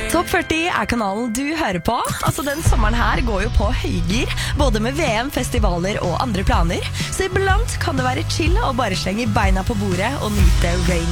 Topp 40 er kanalen du hører på. Altså, den sommeren her går jo på høygir, både med VM, festivaler og andre planer. Så iblant kan det være chill å bare slenge beina på bordet og nyte rain.